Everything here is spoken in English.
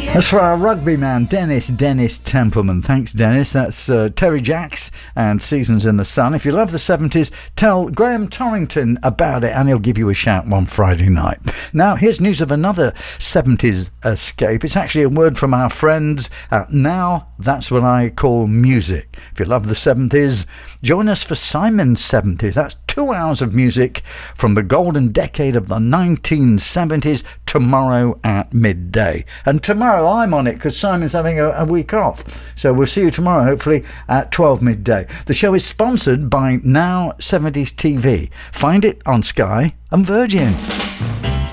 That's for our rugby man, Dennis Templeman. Thanks, Dennis. That's Terry Jacks and Seasons in the Sun. If you love the 70s, tell Graham Torrington about it and he'll give you a shout one Friday night. Now, here's news of another 70s escape. It's actually a word from our friends at Now That's What I Call Music. If you love the 70s, join us for Simon's 70s. That's 2 hours of music from the golden decade of the 1970s tomorrow at midday. And tomorrow I'm on it because Simon's having a week off. So we'll see you tomorrow, hopefully, at 12 midday. The show is sponsored by Now 70s TV. Find it on Sky and Virgin.